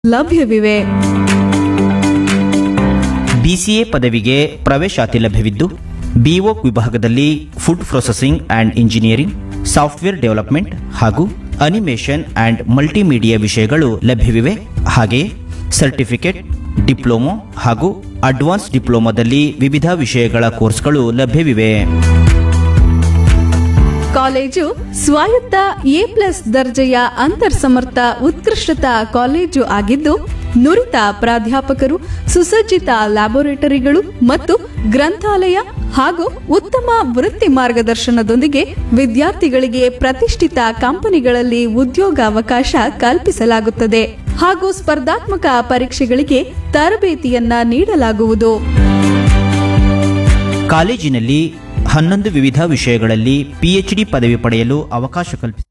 ಲಭ್ಯವಿವೆ. BCA ಪದವಿಗೆ ಪ್ರವೇಶಾತಿ ಲಭ್ಯವಿದ್ದು BOC ವಿಭಾಗದಲ್ಲಿ food processing and engineering, software development ಹಾಗೂ ಅನಿಮೇಷನ್ ಆ್ಯಂಡ್ ಮಲ್ಟಿಮೀಡಿಯಾ ವಿಷಯಗಳು ಲಭ್ಯವಿವೆ. ಹಾಗೆಯೇ ಸರ್ಟಿಫಿಕೇಟ್, ಡಿಪ್ಲೊಮೊ ಹಾಗೂ ಅಡ್ವಾನ್ಸ್ ಡಿಪ್ಲೊಮಾದಲ್ಲಿ ವಿವಿಧ ವಿಷಯಗಳ ಕೋರ್ಸ್ಗಳು ಲಭ್ಯವಿವೆ. ಕಾಲೇಜು ಸ್ವಾಯತ್ತ A+ ದರ್ಜೆಯ ಅಂತರ್ಸಮರ್ಥ ಉತ್ಕೃಷ್ಟತಾ ಕಾಲೇಜು ಆಗಿದ್ದು ನುರಿತ ಪ್ರಾಧ್ಯಾಪಕರು, ಸುಸಜ್ಜಿತ ಲ್ಯಾಬೊರೇಟರಿಗಳು ಮತ್ತು ಗ್ರಂಥಾಲಯ ಹಾಗೂ ಉತ್ತಮ ವೃತ್ತಿ ಮಾರ್ಗದರ್ಶನದೊಂದಿಗೆ ವಿದ್ಯಾರ್ಥಿಗಳಿಗೆ ಪ್ರತಿಷ್ಠಿತ ಕಂಪನಿಗಳಲ್ಲಿ ಉದ್ಯೋಗಾವಕಾಶ ಕಲ್ಪಿಸಲಾಗುತ್ತದೆ ಹಾಗೂ ಸ್ಪರ್ಧಾತ್ಮಕ ಪರೀಕ್ಷೆಗಳಿಗೆ ತರಬೇತಿಯನ್ನ ನೀಡಲಾಗುವುದು. ಕಾಲೇಜಿನಲ್ಲಿ 11 ವಿವಿಧ ವಿಷಯಗಳಲ್ಲಿ PhD ಪದವಿ ಪಡೆಯಲು ಅವಕಾಶ ಕಲ್ಪಿಸಿದೆ.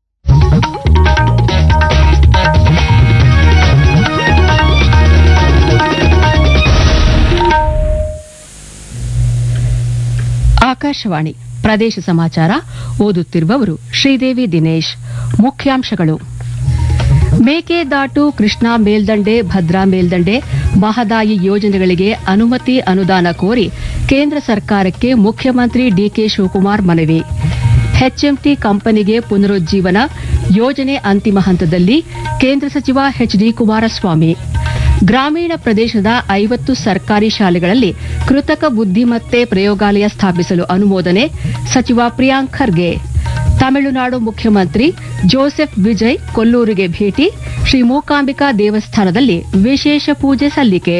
ಆಕಾಶವಾಣಿ ಪ್ರದೇಶ ಸಮಾಚಾರ ಓದುತ್ತಿರುವವರು ಶ್ರೀದೇವಿ ದಿನೇಶ್. ಮುಖ್ಯಾಂಶಗಳು: ಮೇಕೆದಾಟು, ಕೃಷ್ಣಾ ಮೇಲ್ದಂಡೆ, ಭದ್ರಾ ಮೇಲ್ದಂಡೆ, ಮಹದಾಯಿ ಯೋಜನೆಗಳಿಗೆ ಅನುಮತಿ ಅನುದಾನ ಕೋರಿ ಕೇಂದ್ರ ಸರ್ಕಾರಕ್ಕೆ ಮುಖ್ಯಮಂತ್ರಿ ಡಿಕೆ ಶಿವಕುಮಾರ್ ಮನವಿ. HMT ಕಂಪನಿಗೆ ಪುನರುಜ್ಜೀವನ ಯೋಜನೆ ಅಂತಿಮ ಹಂತದಲ್ಲಿ, ಕೇಂದ್ರ ಸಚಿವ HD ಕುಮಾರಸ್ವಾಮಿ. ಗ್ರಾಮೀಣ ಪ್ರದೇಶದ 50 ಸರ್ಕಾರಿ ಶಾಲೆಗಳಲ್ಲಿ ಕೃತಕ ಬುದ್ದಿಮತ್ತೆ ಪ್ರಯೋಗಾಲಯ ಸ್ಥಾಪಿಸಲು ಅನುಮೋದನೆ, ಸಚಿವ ಪ್ರಿಯಾಂಕ್ ಖರ್ಗೆ. ತಮಿಳುನಾಡು ಮುಖ್ಯಮಂತ್ರಿ ಜೋಸೆಫ್ ವಿಜಯ್ ಕೊಲ್ಲೂರಿಗೆ ಭೇಟಿ, ಶ್ರೀ ಮೂಕಾಂಬಿಕಾ ದೇವಸ್ಥಾನದಲ್ಲಿ ವಿಶೇಷ ಪೂಜೆ ಸಲ್ಲಿಕೆ.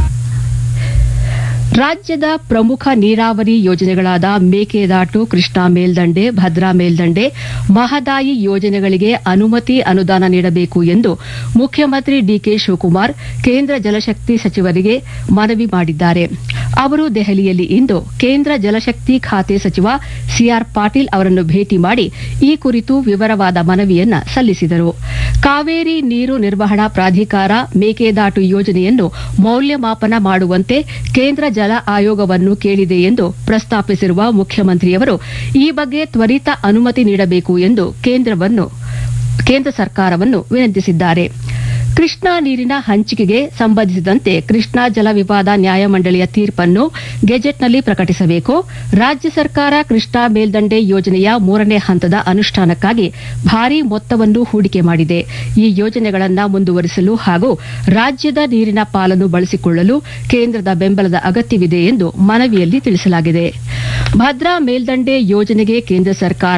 ರಾಜ್ಯದ ಪ್ರಮುಖ ನೀರಾವರಿ ಯೋಜನೆಗಳಾದ ಮೇಕೆದಾಟು, ಕೃಷ್ಣಾ ಮೇಲ್ದಂಡೆ, ಭದ್ರಾ ಮೇಲ್ದಂಡೆ, ಮಹದಾಯಿ ಯೋಜನೆಗಳಿಗೆ ಅನುಮತಿ ಅನುದಾನ ನೀಡಬೇಕು ಎಂದು ಮುಖ್ಯಮಂತ್ರಿ ಡಿಕೆ ಶಿವಕುಮಾರ್ ಕೇಂದ್ರ ಜಲಶಕ್ತಿ ಸಚಿವರಿಗೆ ಮನವಿ ಮಾಡಿದ್ದಾರೆ. ಅವರು ದೆಹಲಿಯಲ್ಲಿ ಇಂದು ಕೇಂದ್ರ ಜಲಶಕ್ತಿ ಖಾತೆ ಸಚಿವ ಸಿಆರ್ ಪಾಟೀಲ್ ಅವರನ್ನು ಭೇಟಿ ಮಾಡಿ ಈ ಕುರಿತು ವಿವರವಾದ ಮನವಿಯನ್ನ ಸಲ್ಲಿಸಿದರು. ಕಾವೇರಿ ನೀರು ನಿರ್ವಹಣಾ ಪ್ರಾಧಿಕಾರ ಮೇಕೆದಾಟು ಯೋಜನೆಯನ್ನು ಮೌಲ್ಯಮಾಪನ ಮಾಡುವಂತೆ ಕೇಂದ್ರ ಜಲ ಆಯೋಗವನ್ನು ಕೇಳಿದೆ ಎಂದು ಪ್ರಸ್ತಾಪಿಸಿರುವ ಮುಖ್ಯಮಂತ್ರಿಯವರು ಈ ಬಗ್ಗೆ ತ್ವರಿತ ಅನುಮತಿ ನೀಡಬೇಕು ಎಂದು ಕೇಂದ್ರ ಸರ್ಕಾರವನ್ನು ವಿನಂತಿಸಿದ್ದಾರೆ. ಕೃಷ್ಣಾ ನೀರಿನ ಹಂಚಿಕೆಗೆ ಸಂಬಂಧಿಸಿದಂತೆ ಕೃಷ್ಣಾ ಜಲ ವಿವಾದ ನ್ಯಾಯಮಂಡಳಿಯ ತೀರ್ಪನ್ನು ಗೆಜೆಟ್ನಲ್ಲಿ ಪ್ರಕಟಿಸಬೇಕು. ರಾಜ್ಯ ಸರ್ಕಾರ ಕೃಷ್ಣಾ ಮೇಲ್ದಂಡೆ ಯೋಜನೆಯ 3ನೇ ಹಂತದ ಅನುಷ್ಠಾನಕ್ಕಾಗಿ ಭಾರೀ ಮೊತ್ತವನ್ನು ಹೂಡಿಕೆ ಮಾಡಿದೆ. ಈ ಯೋಜನೆಗಳನ್ನು ಮುಂದುವರಿಸಲು ಹಾಗೂ ರಾಜ್ಯದ ನೀರಿನ ಪಾಲನ್ನು ಬಳಸಿಕೊಳ್ಳಲು ಕೇಂದ್ರದ ಬೆಂಬಲದ ಅಗತ್ಯವಿದೆ ಎಂದು ಮನವಿಯಲ್ಲಿ ತಿಳಿಸಲಾಗಿದೆ. ಭದ್ರಾ ಮೇಲ್ದಂಡೆ ಯೋಜನೆಗೆ ಕೇಂದ್ರ ಸರ್ಕಾರ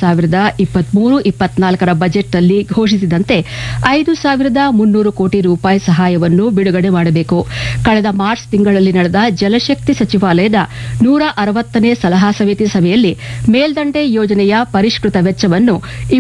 2023-24 ಬಜೆಟ್ನಲ್ಲಿ ಘೋಷಿಸಿದಂತೆ 5,300 ಕೋಟಿ ರೂಪಾಯಿ ಸಹಾಯವನ್ನು ಬಿಡುಗಡೆ ಮಾಡಬೇಕು. ಕಳೆದ ಮಾರ್ಚ್ ತಿಂಗಳಲ್ಲಿ ನಡೆದ ಜಲಶಕ್ತಿ ಸಚಿವಾಲಯದ 160ನೇ ಸಲಹಾ ಸಮಿತಿ ಸಭೆಯಲ್ಲಿ ಮೇಲ್ದಂಡೆ ಯೋಜನೆಯ ಪರಿಷ್ಕೃತ ವೆಚ್ಚವನ್ನು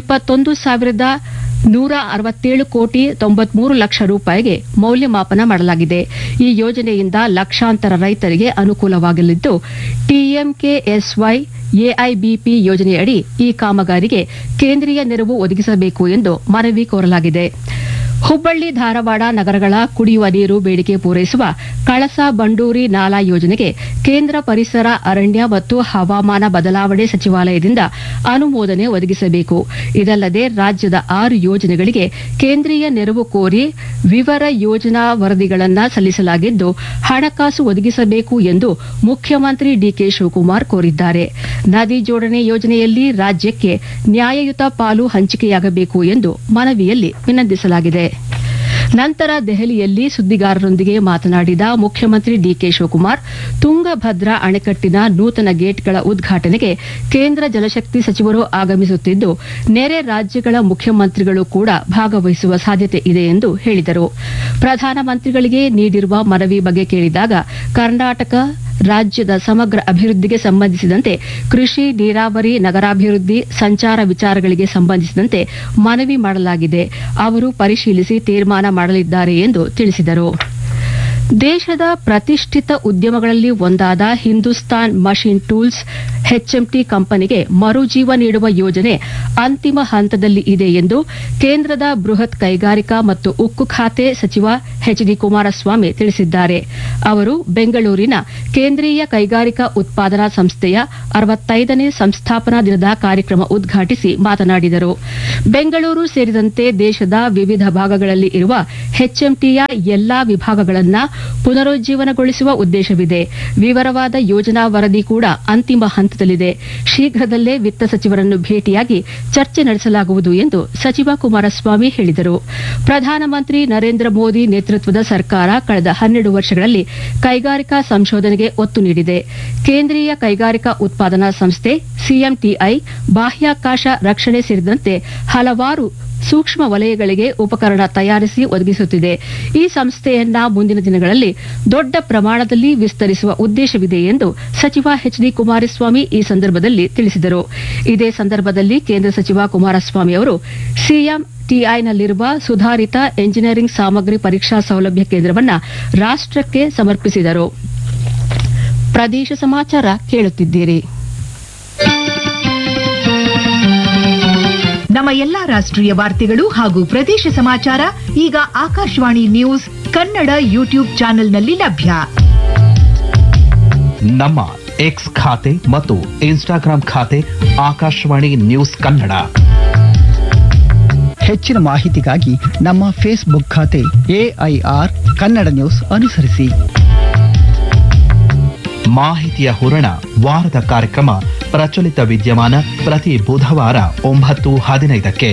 21,167 ಕೋಟಿ 93 ಲಕ್ಷ ರೂಪಾಯಿಗೆ ಮೌಲ್ಯಮಾಪನ ಮಾಡಲಾಗಿದೆ. ಈ ಯೋಜನೆಯಿಂದ ಲಕ್ಷಾಂತರ ರೈತರಿಗೆ ಅನುಕೂಲವಾಗಲಿದ್ದು, TMKSY AIBP ಯೋಜನೆಯಡಿ ಈ ಕಾಮಗಾರಿಗೆ ಕೇಂದ್ರೀಯ ನೆರವು ಒದಗಿಸಬೇಕು ಎಂದು ಮನವಿ ಕೋರಲಾಗಿದೆ. ಹುಬ್ಬಳ್ಳಿ, ಧಾರವಾಡ ನಗರಗಳ ಕುಡಿಯುವ ನೀರು ಬೇಡಿಕೆ ಪೂರೈಸುವ ಕಳಸಾ ಬಂಡೂರಿ ನಾಲಾ ಯೋಜನೆಗೆ ಕೇಂದ್ರ ಪರಿಸರ, ಅರಣ್ಯ ಮತ್ತು ಹವಾಮಾನ ಬದಲಾವಣೆ ಸಚಿವಾಲಯದಿಂದ ಅನುಮೋದನೆ ಒದಗಿಸಬೇಕು. ಇದಲ್ಲದೆ ರಾಜ್ಯದ 6 ಯೋಜನೆಗಳಿಗೆ ಕೇಂದ್ರೀಯ ನೆರವು ಕೋರಿ ವಿವರ ಯೋಜನಾ ವರದಿಗಳನ್ನು ಸಲ್ಲಿಸಲಾಗಿದ್ದು, ಹಣಕಾಸು ಒದಗಿಸಬೇಕು ಎಂದು ಮುಖ್ಯಮಂತ್ರಿ ಡಿಕೆ ಶಿವಕುಮಾರ್ ಕೋರಿದ್ದಾರೆ. ನದಿ ಜೋಡಣೆ ಯೋಜನೆಯಲ್ಲಿ ರಾಜ್ಯಕ್ಕೆ ನ್ಯಾಯಯುತ ಪಾಲು ಹಂಚಿಕೆಯಾಗಬೇಕು ಎಂದು ಮನವಿಯಲ್ಲಿ ವಿನಂತಿಸಲಾಗಿದೆ. ನಂತರ ದೆಹಲಿಯಲ್ಲಿ ಸುದ್ದಿಗಾರರೊಂದಿಗೆ ಮಾತನಾಡಿದ ಮುಖ್ಯಮಂತ್ರಿ ಡಿಕೆ ಶಿವಕುಮಾರ್, ತುಂಗಭದ್ರಾ ಅಣೆಕಟ್ಟಿನ ನೂತನ ಗೇಟ್ಗಳ ಉದ್ಘಾಟನೆಗೆ ಕೇಂದ್ರ ಜಲಶಕ್ತಿ ಸಚಿವರು ಆಗಮಿಸುತ್ತಿದ್ದು, ನೆರೆ ರಾಜ್ಯಗಳ ಮುಖ್ಯಮಂತ್ರಿಗಳು ಕೂಡ ಭಾಗವಹಿಸುವ ಸಾಧ್ಯತೆ ಇದೆ ಎಂದು ಹೇಳಿದರು. ಪ್ರಧಾನಮಂತ್ರಿಗಳಿಗೆ ನೀಡಿರುವ ಮನವಿ ಬಗ್ಗೆ ಕೇಳಿದಾಗ, ಕರ್ನಾಟಕ ರಾಜ್ಯದ ಸಮಗ್ರ ಅಭಿವೃದ್ಧಿಗೆ ಸಂಬಂಧಿಸಿದಂತೆ ಕೃಷಿ, ನೀರಾವರಿ, ನಗರಾಭಿವೃದ್ಧಿ, ಸಂಚಾರ ವಿಚಾರಗಳಿಗೆ ಸಂಬಂಧಿಸಿದಂತೆ ಮನವಿ ಮಾಡಲಾಗಿದೆ. ಅವರು ಪರಿಶೀಲಿಸಿ ತೀರ್ಮಾನ ಮಾಡಲಿದ್ದಾರೆ ಎಂದು ತಿಳಿಸಿದರು. ದೇಶದ ಪ್ರತಿಷ್ಠಿತ ಉದ್ಯಮಗಳಲ್ಲಿ ಒಂದಾದ ಹಿಂದೂಸ್ತಾನ್ ಮಷಿನ್ ಟೂಲ್ಸ್ ಎಚ್ಎಂಟಿ ಕಂಪನಿಗೆ ಮರುಜೀವ ನೀಡುವ ಯೋಜನೆ ಅಂತಿಮ ಹಂತದಲ್ಲಿ ಇದೆ ಎಂದು ಕೇಂದ್ರದ ಬೃಹತ್ ಕೈಗಾರಿಕಾ ಮತ್ತು ಉಕ್ಕು ಖಾತೆ ಸಚಿವ ಎಚ್ಡಿ ಕುಮಾರಸ್ವಾಮಿ ತಿಳಿಸಿದ್ದಾರೆ. ಅವರು ಬೆಂಗಳೂರಿನ ಕೇಂದ್ರೀಯ ಕೈಗಾರಿಕಾ ಉತ್ಪಾದನಾ ಸಂಸ್ಥೆಯ 65ನೇ ಸಂಸ್ಥಾಪನಾ ದಿನದ ಕಾರ್ಯಕ್ರಮ ಉದ್ಘಾಟಿಸಿ ಮಾತನಾಡಿದರು. ಬೆಂಗಳೂರು ಸೇರಿದಂತೆ ದೇಶದ ವಿವಿಧ ಭಾಗಗಳಲ್ಲಿ ಇರುವ ಎಚ್ಎಂಟಿಯ ಎಲ್ಲಾ ವಿಭಾಗಗಳನ್ನು ಪುನರುಜ್ಜೀವನಗೊಳಿಸುವ ಉದ್ದೇಶವಿದೆ. ವಿವರವಾದ ಯೋಜನಾ ವರದಿ ಕೂಡ ಅಂತಿಮ ಹಂತದಲ್ಲಿದೆ. ಶೀಘ್ರದಲ್ಲೇ ವಿತ್ತ ಸಚಿವರನ್ನು ಭೇಟಿಯಾಗಿ ಚರ್ಚೆ ನಡೆಸಲಾಗುವುದು ಎಂದು ಸಚಿವ ಕುಮಾರಸ್ವಾಮಿ ಹೇಳಿದರು. ಪ್ರಧಾನಮಂತ್ರಿ ನರೇಂದ್ರ ಮೋದಿ ನೇತೃತ್ವದ ಸರ್ಕಾರ ಕಳೆದ 12 ವರ್ಷಗಳಲ್ಲಿ ಕೈಗಾರಿಕಾ ಸಂಶೋಧನೆಗೆ ಒತ್ತು ನೀಡಿದೆ. ಕೇಂದ್ರೀಯ ಕೈಗಾರಿಕಾ ಉತ್ಪಾದನಾ ಸಂಸ್ಥೆ ಸಿಎಂಟಿಐ ಬಾಹ್ಯಾಕಾಶ ರಕ್ಷಣೆ ಸೇರಿದಂತೆ ಹಲವಾರು ಸೂಕ್ಷ್ಮ ವಲಯಗಳಿಗೆ ಉಪಕರಣ ತಯಾರಿಸಿ ಒದಗಿಸುತ್ತಿದೆ. ಈ ಸಂಸ್ಥೆಯನ್ನ ಮುಂದಿನ ದಿನಗಳಲ್ಲಿ ದೊಡ್ಡ ಪ್ರಮಾಣದಲ್ಲಿ ವಿಸ್ತರಿಸುವ ಉದ್ದೇಶವಿದೆ ಎಂದು ಸಚಿವ ಎಚ್ಡಿ ಕುಮಾರಸ್ವಾಮಿ ಈ ಸಂದರ್ಭದಲ್ಲಿ ತಿಳಿಸಿದರು. ಇದೇ ಸಂದರ್ಭದಲ್ಲಿ ಕೇಂದ್ರ ಸಚಿವ ಕುಮಾರಸ್ವಾಮಿ ಅವರು ಸಿಎಂಟಿಐನಲ್ಲಿರುವ ಸುಧಾರಿತ ಎಂಜಿನಿಯರಿಂಗ್ ಸಾಮಗ್ರಿ ಪರೀಕ್ಷಾ ಸೌಲಭ್ಯ ಕೇಂದ್ರವನ್ನು ರಾಷ್ಟಕ್ಕೆ ಸಮರ್ಪಿಸಿದರು. ಪ್ರದೇಶ ಸಮಾಚಾರ ಕೇಳುತ್ತಿದ್ದೀರಿ. ನಮ್ಮ ಎಲ್ಲಾ ರಾಷ್ಟ್ರೀಯ ವಾರ್ತೆಗಳು ಹಾಗೂ ಪ್ರದೇಶ ಸಮಾಚಾರ ಈಗ ಆಕಾಶವಾಣಿ ನ್ಯೂಸ್ ಕನ್ನಡ ಯೂಟ್ಯೂಬ್ ಚಾನೆಲ್ನಲ್ಲಿ ಲಭ್ಯ. ನಮ್ಮ ಎಕ್ಸ್ ಖಾತೆ ಮತ್ತು ಇನ್ಸ್ಟಾಗ್ರಾಂ ಖಾತೆ ಆಕಾಶವಾಣಿ ನ್ಯೂಸ್ ಕನ್ನಡ. ಹೆಚ್ಚಿನ ಮಾಹಿತಿಗಾಗಿ ನಮ್ಮ ಫೇಸ್ಬುಕ್ ಖಾತೆ ಎಐಆರ್ ಕನ್ನಡ ನ್ಯೂಸ್ ಅನುಸರಿಸಿ. ಮಾಹಿತಿಯ ಹೂರಣ ವಾರದ ಕಾರ್ಯಕ್ರಮ ಪ್ರಚಲಿತ ವಿದ್ಯಮಾನ ಪ್ರತಿ ಬುಧವಾರ 9:15ಕ್ಕೆ.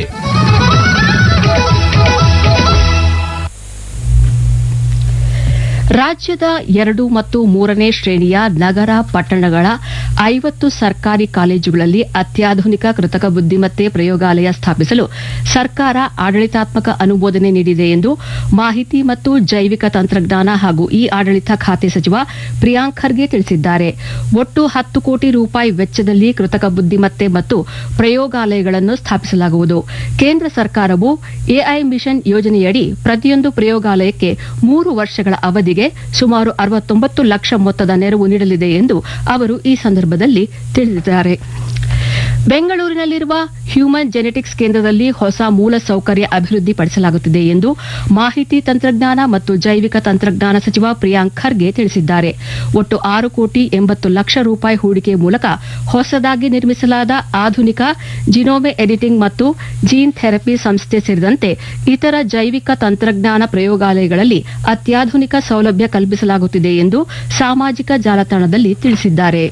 ರಾಜ್ಯದ 2 ಮತ್ತು 3ನೇ ಶ್ರೇಣಿಯ ನಗರ ಪಟ್ಟಣಗಳ 50 ಸರ್ಕಾರಿ ಕಾಲೇಜುಗಳಲ್ಲಿ ಅತ್ಯಾಧುನಿಕ ಕೃತಕ ಬುದ್ದಿಮತ್ತೆ ಪ್ರಯೋಗಾಲಯ ಸ್ಥಾಪಿಸಲು ಸರ್ಕಾರ ಆಡಳಿತಾತ್ಮಕ ಅನುಮೋದನೆ ನೀಡಿದೆ ಎಂದು ಮಾಹಿತಿ ಮತ್ತು ಜೈವಿಕ ತಂತ್ರಜ್ಞಾನ ಹಾಗೂ ಆಡಳಿತ ಖಾತೆ ಸಚಿವ ಪ್ರಿಯಾಂಕ್ ಖರ್ಗೆ ತಿಳಿಸಿದ್ದಾರೆ. ಒಟ್ಟು 10 ಕೋಟಿ ರೂಪಾಯಿ ವೆಚ್ಚದಲ್ಲಿ ಕೃತಕ ಬುದ್ದಿಮತ್ತೆ ಮತ್ತು ಪ್ರಯೋಗಾಲಯಗಳನ್ನು ಸ್ಥಾಪಿಸಲಾಗುವುದು. ಕೇಂದ್ರ ಸರ್ಕಾರವು ಎಐ ಮಿಷನ್ ಯೋಜನೆಯಡಿ ಪ್ರತಿಯೊಂದು ಪ್ರಯೋಗಾಲಯಕ್ಕೆ 3 ವರ್ಷಗಳ ಅವಧಿಗೆ ಸುಮಾರು 69 ಲಕ್ಷ ಮೊತ್ತದ ನೆರವು ನೀಡಲಿದೆ ಎಂದು ಅವರು ಈ ಸಂದರ್ಭದಲ್ಲಿ ತಿಳಿಸಿದ್ದಾರೆ. ಬೆಂಗಳೂರಿನಲ್ಲಿರುವ ಹ್ಯೂಮನ್ ಜೆನೆಟಿಕ್ಸ್ ಕೇಂದ್ರದಲ್ಲಿ ಹೊಸ ಮೂಲಸೌಕರ್ಯ ಅಭಿವೃದ್ಧಿಪಡಿಸಲಾಗುತ್ತಿದೆ ಎಂದು ಮಾಹಿತಿ ತಂತ್ರಜ್ಞಾನ ಮತ್ತು ಜೈವಿಕ ತಂತ್ರಜ್ಞಾನ ಸಚಿವ ಪ್ರಿಯಾಂಕ್ ಖರ್ಗೆ ತಿಳಿಸಿದ್ದಾರೆ. ಒಟ್ಟು 6 ಕೋಟಿ 80 ಲಕ್ಷ ರೂಪಾಯಿ ಹೂಡಿಕೆ ಮೂಲಕ ಹೊಸದಾಗಿ ನಿರ್ಮಿಸಲಾದ ಆಧುನಿಕ ಜಿನೋಮೆ ಎಡಿಟಿಂಗ್ ಮತ್ತು ಜೀನ್ ಥೆರಪಿ ಸಂಸ್ಥೆ ಸೇರಿದಂತೆ ಇತರ ಜೈವಿಕ ತಂತ್ರಜ್ಞಾನ ಪ್ರಯೋಗಾಲಯಗಳಲ್ಲಿ ಅತ್ಯಾಧುನಿಕ ಸೌಲಭ್ಯ ಕಲ್ಪಿಸಲಾಗುತ್ತಿದೆ ಎಂದು ಸಾಮಾಜಿಕ ಜಾಲತಾಣದಲ್ಲಿ ತಿಳಿಸಿದ್ದಾರೆ.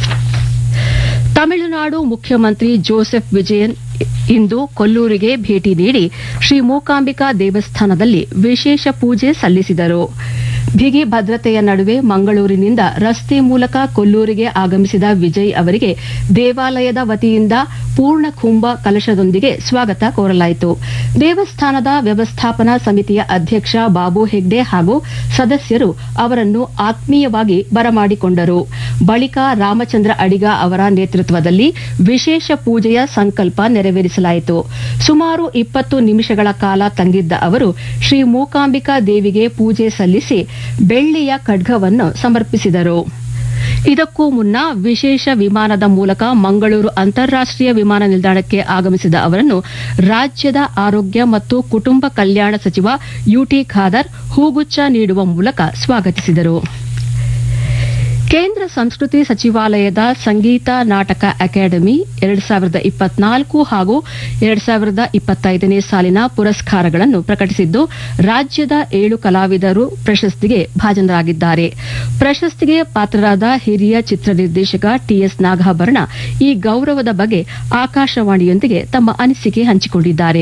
ತಮಿಳುನಾಡು ಮುಖ್ಯಮಂತ್ರಿ ಜೋಸೆಫ್ ವಿಜಯನ್ ಇಂದು ಕೊಲ್ಲೂರಿಗೆ ಭೇಟಿ ನೀಡಿ ಶ್ರೀ ಮೂಕಾಂಬಿಕಾ ದೇವಸ್ಥಾನದಲ್ಲಿ ವಿಶೇಷ ಪೂಜೆ ಸಲ್ಲಿಸಿದರು. ಬಿಗಿ ಭದ್ರತೆಯ ನಡುವೆ ಮಂಗಳೂರಿನಿಂದ ರಸ್ತೆ ಮೂಲಕ ಕೊಲ್ಲೂರಿಗೆ ಆಗಮಿಸಿದ ವಿಜಯ್ ಅವರಿಗೆ ದೇವಾಲಯದ ವತಿಯಿಂದ ಪೂರ್ಣ ಕುಂಭ ಕಲಶದೊಂದಿಗೆ ಸ್ವಾಗತ ಕೋರಲಾಯಿತು. ದೇವಸ್ಥಾನದ ವ್ಯವಸ್ಥಾಪನಾ ಸಮಿತಿಯ ಅಧ್ಯಕ್ಷ ಬಾಬು ಹೆಗ್ಡೆ ಹಾಗೂ ಸದಸ್ಯರು ಅವರನ್ನು ಆತ್ಮೀಯವಾಗಿ ಬರಮಾಡಿಕೊಂಡರು. ಬಳಿಕ ರಾಮಚಂದ್ರ ಅಡಿಗ ಅವರ ನೇತೃತ್ವದಲ್ಲಿ ವಿಶೇಷ ಪೂಜೆಯ ಸಂಕಲ್ಪ ನೆರವೇರಿಸಲಾಯಿತು. ಸುಮಾರು 20 ನಿಮಿಷಗಳ ಕಾಲ ತಂಗಿದ್ದ ಅವರು ಶ್ರೀ ಮೂಕಾಂಬಿಕಾ ದೇವಿಗೆ ಪೂಜೆ ಸಲ್ಲಿಸಿ ಬೆಳ್ಳಿಯ ಖಡ್ಗವನ್ನು ಸಮರ್ಪಿಸಿದರು. ಇದಕ್ಕೂ ಮುನ್ನ ವಿಶೇಷ ವಿಮಾನದ ಮೂಲಕ ಮಂಗಳೂರು ಅಂತಾರಾಷ್ಟೀಯ ವಿಮಾನ ನಿಲ್ದಾಣಕ್ಕೆ ಆಗಮಿಸಿದ ಅವರನ್ನು ರಾಜ್ಯದ ಆರೋಗ್ಯ ಮತ್ತು ಕುಟುಂಬ ಕಲ್ಯಾಣ ಸಚಿವ ಯುಟಿ ಖಾದರ್ ಹೂಗುಚ್ಛ ನೀಡುವ ಮೂಲಕ ಸ್ವಾಗತಿಸಿದರು. ಕೇಂದ್ರ ಸಂಸ್ಕೃತಿ ಸಚಿವಾಲಯದ ಸಂಗೀತ ನಾಟಕ ಅಕಾಡೆಮಿ 2024 ಹಾಗೂ 2025ನೇ ಸಾಲಿನ ಪುರಸ್ಕಾರಗಳನ್ನು ಪ್ರಕಟಿಸಿದ್ದು, ರಾಜ್ಯದ 7 ಕಲಾವಿದರು ಪ್ರಶಸ್ತಿಗೆ ಭಾಜನರಾಗಿದ್ದಾರೆ. ಪ್ರಶಸ್ತಿಗೆ ಪಾತ್ರರಾದ ಹಿರಿಯ ಚಿತ್ರ ನಿರ್ದೇಶಕ ಟಿಎಸ್ ನಾಗಾಭರಣ ಈ ಗೌರವದ ಬಗ್ಗೆ ಆಕಾಶವಾಣಿಯೊಂದಿಗೆ ತಮ್ಮ ಅನಿಸಿಕೆ ಹಂಚಿಕೊಂಡಿದ್ದಾರೆ.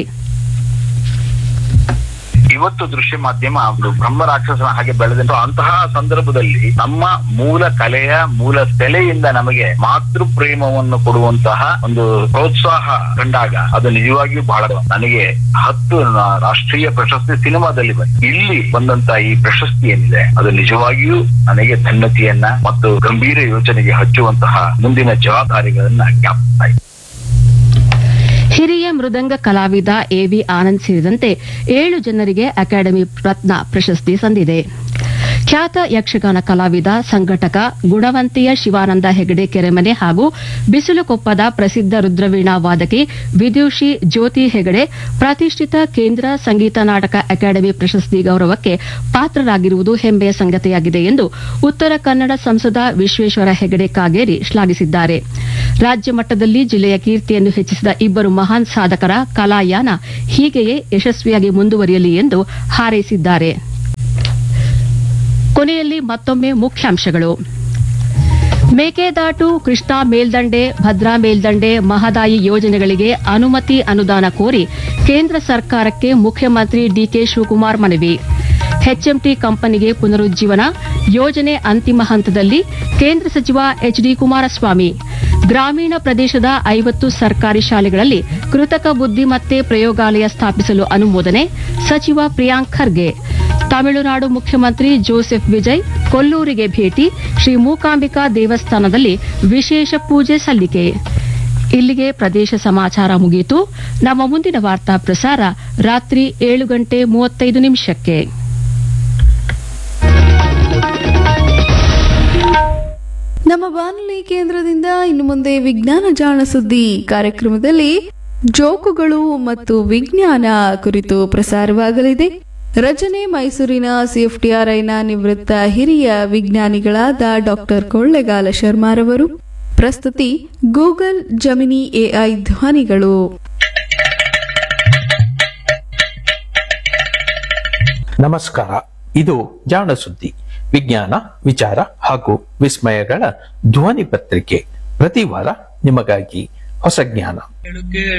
ಇವತ್ತು ದೃಶ್ಯ ಮಾಧ್ಯಮ ಒಂದು ಬ್ರಹ್ಮ ರಾಕ್ಷಸನ ಹಾಗೆ ಬೆಳೆದಂತ ಅಂತಹ ಸಂದರ್ಭದಲ್ಲಿ ನಮ್ಮ ಮೂಲ ಕಲೆಯ ಮೂಲ ಸೆಲೆಯಿಂದ ನಮಗೆ ಮಾತೃ ಪ್ರೇಮವನ್ನು ಕೊಡುವಂತಹ ಒಂದು ಪ್ರೋತ್ಸಾಹ ಕಂಡಾಗ ಅದು ನಿಜವಾಗಿಯೂ ಬಹಳ. ನನಗೆ 10 ರಾಷ್ಟ್ರೀಯ ಪ್ರಶಸ್ತಿ ಸಿನಿಮಾದಲ್ಲಿ ಇಲ್ಲಿ ಬಂದಂತ ಈ ಪ್ರಶಸ್ತಿ ಏನಿದೆ ಅದು ನಿಜವಾಗಿಯೂ ನನಗೆ ಧನ್ಯತೆಯನ್ನ ಮತ್ತು ಗಂಭೀರ ಯೋಚನೆಗೆ ಹಚ್ಚುವಂತಹ ಮುಂದಿನ ಜವಾಬ್ದಾರಿಗಳನ್ನ ಜ್ಞಾಪಿಸ್ತಾ ಇದೆ. ಹಿರಿಯ ಮೃದಂಗ ಕಲಾವಿದ ಎವಿ ಆನಂದ್ ಸೇರಿದಂತೆ 7 ಜನರಿಗೆ ಅಕಾಡೆಮಿ ರತ್ನ ಪ್ರಶಸ್ತಿ ಸಂದಿದೆ. ಖ್ಯಾತ ಯಕ್ಷಗಾನ ಕಲಾವಿದ ಸಂಘಟಕ ಗುಣವಂತಿಯ ಶಿವಾನಂದ ಹೆಗಡೆ ಕೆರೆಮನೆ ಹಾಗೂ ಬಿಸಿಲುಕೊಪ್ಪದ ಪ್ರಸಿದ್ಧ ರುದ್ರವೀಣಾ ವಾದಕಿ ವಿದುಷಿ ಜ್ಯೋತಿ ಹೆಗಡೆ ಪ್ರತಿಷ್ಠಿತ ಕೇಂದ್ರ ಸಂಗೀತ ನಾಟಕ ಅಕಾಡೆಮಿ ಪ್ರಶಸ್ತಿ ಗೌರವಕ್ಕೆ ಪಾತ್ರರಾಗಿರುವುದು ಹೆಮ್ಮೆಯ ಸಂಗತಿಯಾಗಿದೆ ಎಂದು ಉತ್ತರ ಕನ್ನಡ ಸಂಸದ ವಿಶ್ವೇಶ್ವರ ಹೆಗಡೆ ಕಾಗೇರಿ ಶ್ಲಾಘಿಸಿದ್ದಾರೆ. ರಾಜ್ಯ ಮಟ್ಟದಲ್ಲಿ ಜಿಲ್ಲೆಯ ಕೀರ್ತಿಯನ್ನು ಹೆಚ್ಚಿಸಿದ ಇಬ್ಬರು ಮಹಾನ್ ಸಾಧಕರ ಕಲಾಯಾನ ಹೀಗೆಯೇ ಯಶಸ್ವಿಯಾಗಿ ಮುಂದುವರಿಯಲಿ ಎಂದು ಹಾರೈಸಿದ್ದಾರೆ. ಕೊನೆಯಲ್ಲಿ ಮತ್ತೊಮ್ಮೆ ಮುಖ್ಯಾಂಶಗಳು. ಮೇಕೆದಾಟು, ಕೃಷ್ಣಾ ಮೇಲ್ದಂಡೆ, ಭದ್ರಾ ಮೇಲ್ದಂಡೆ, ಮಹದಾಯಿ ಯೋಜನೆಗಳಿಗೆ ಅನುಮತಿ ಅನುದಾನ ಕೋರಿ ಕೇಂದ್ರ ಸರ್ಕಾರಕ್ಕೆ ಮುಖ್ಯಮಂತ್ರಿ ಡಿಕೆ ಶಿವಕುಮಾರ್ ಮನವಿ. ಎಚ್ಎಂಟಿ ಕಂಪನಿಗೆ ಪುನರುಜ್ಜೀವನ, ಯೋಜನೆ ಅಂತಿಮ ಹಂತದಲ್ಲಿ, ಕೇಂದ್ರ ಸಚಿವ ಎಚ್ಡಿ ಕುಮಾರಸ್ವಾಮಿ. ಗ್ರಾಮೀಣ ಪ್ರದೇಶದ 50 ಸರ್ಕಾರಿ ಶಾಲೆಗಳಲ್ಲಿ ಕೃತಕ ಬುದ್ದಿಮತ್ತೆ ಪ್ರಯೋಗಾಲಯ ಸ್ಥಾಪಿಸಲು ಅನುಮೋದನೆ, ಸಚಿವ ಪ್ರಿಯಾಂಕ್ ಖರ್ಗೆ. ತಮಿಳುನಾಡು ಮುಖ್ಯಮಂತ್ರಿ ಜೋಸೆಫ್ ವಿಜಯ್ ಕೊಲ್ಲೂರಿಗೆ ಭೇಟಿ, ಶ್ರೀ ಮೂಕಾಂಬಿಕಾ ದೇವಸ್ಥಾನದಲ್ಲಿ ವಿಶೇಷ ಪೂಜೆ ಸಲ್ಲಿಕೆ. ಇಲ್ಲಿಗೆ ಪ್ರದೇಶ ಸಮಾಚಾರ ಮುಗಿಯಿತು. ನಮ್ಮ ಮುಂದಿನ ವಾರ್ತಾ ಪ್ರಸಾರ ರಾತ್ರಿ 7:35. ನಮ್ಮ ಬಾನುಲಿ ಕೇಂದ್ರದಿಂದ ಇನ್ನು ಮುಂದೆ ವಿಜ್ಞಾನ ಜಾಣ ಸುದ್ದಿ ಕಾರ್ಯಕ್ರಮದಲ್ಲಿ ಜೋಕುಗಳು ಮತ್ತು ವಿಜ್ಞಾನ ಕುರಿತು ಪ್ರಸಾರವಾಗಲಿದೆ. ರಚನೆ ಮೈಸೂರಿನ ಸಿಎಫ್ಟಿಆರ್ಐನ ನಿವೃತ್ತ ಹಿರಿಯ ವಿಜ್ಞಾನಿಗಳಾದ ಡಾಕ್ಟರ್ ಕೊಳ್ಳೆಗಾಲ ಶರ್ಮಾರವರು. ಪ್ರಸ್ತುತಿ ಗೂಗಲ್ ಜಮಿನಿ ಎಐ ಧ್ವನಿಗಳು. ನಮಸ್ಕಾರ. ಇದು ಜಾಣ ಸುದ್ದಿ, ವಿಜ್ಞಾನ, ವಿಚಾರ ಹಾಗೂ ವಿಸ್ಮಯಗಳ ಧ್ವನಿ ಪತ್ರಿಕೆ. ಪ್ರತಿ ವಾರ ನಿಮಗಾಗಿ ಹೊಸ ಜ್ಞಾನ.